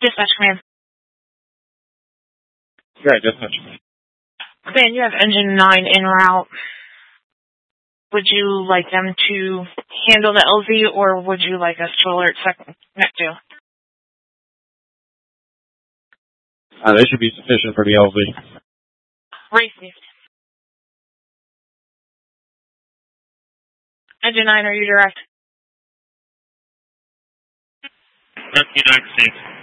Dispatch command. Right, dispatch. Command, you have engine 9 en route. Would you like them to handle the LZ, or would you like us to alert NEC2? They should be sufficient for the LZ. Received. Engine 9, are you direct? Rescue 9 received.